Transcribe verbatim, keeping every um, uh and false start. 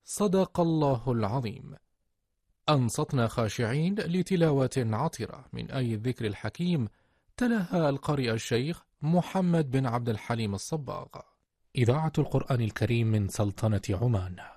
صدق الله العظيم. أنصتنا خاشعين لتلاوة عطرة من آي الذكر الحكيم، تلاها القارئ الشيخ محمد بن عبد الحليم الصباغ. إذاعة القرآن الكريم من سلطنة عمان.